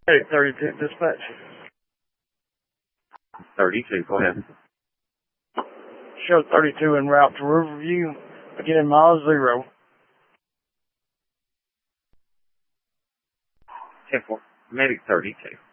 Hey, 32 dispatch. 32, go ahead. Show 32 en route to Riverview, beginning mile 0. 10-4, medic 32.